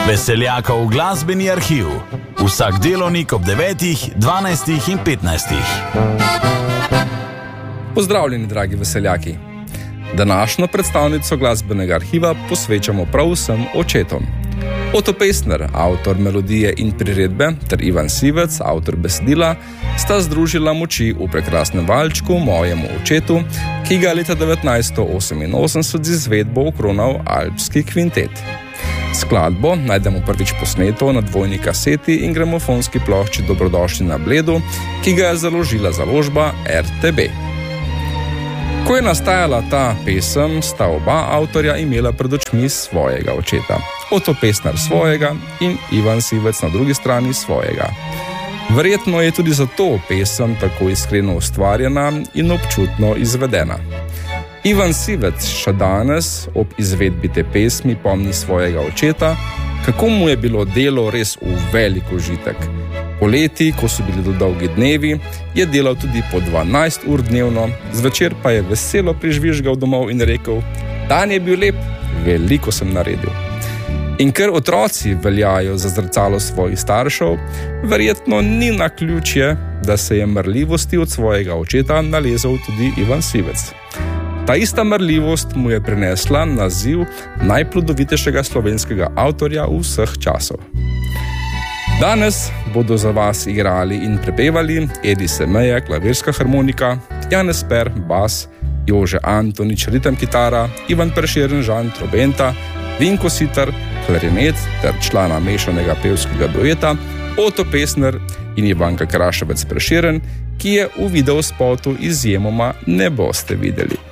Veseljakov glasbeni arhiv. Vsak delovnik ob 9, 12 in 15. Pozdravljeni, dragi veseljaki. Današnjo predstavnico glasbenega arhiva posvečamo prav vsem očetom. Oto Pestner, avtor melodije in priredbe, ter Ivan Sivec, avtor besedila, sta združila moči v prekrasnem valčku Mojemu očetu, ki ga leta 1988 z izvedbo okronal Alpski kvintet. Skladbo najdemo prvič posneto na dvojni kaseti in gramofonski plošči Dobrodošli na Bledu, ki ga je založila založba RTB. Ko je nastajala ta pesem, sta oba avtorja imela pred očmi svojega očeta. Oto Pestner svojega in Ivan Sivec na drugi strani svojega. Verjetno je tudi zato pesem tako iskreno ustvarjena in občutno izvedena. Ivan Sivec še danes ob izvedbi te pesmi pomni svojega očeta, kako mu je bilo delo res v velik užitek. Poleti, ko so bili dolgi dnevi, je delal tudi po 12 ur dnevno, zvečer pa je veselo prižvižgal domov in rekel: dan je bil lep, veliko sem naredil. In ker otroci veljajo za zrcalo svojih staršev, verjetno ni naključje, da se je marljivosti od svojega očeta nalezel tudi Ivan Sivec. Ta ista marljivost mu je prinesla naziv najplodovitejšega slovenskega avtorja vseh časov. Danes bodo za vas igrali in prepevali Edi Semeje, klavirska harmonika, Janez Per, bas, Jože Antonič, ritem kitara, Ivan Prešeren, Žan, trobenta, Vinko Sitar, klarinet ter člana mešanega pevskega dueta, Oto Pestner in Ivanka Kraševec Prešeren, ki je v videospotu izjemoma ne boste videli.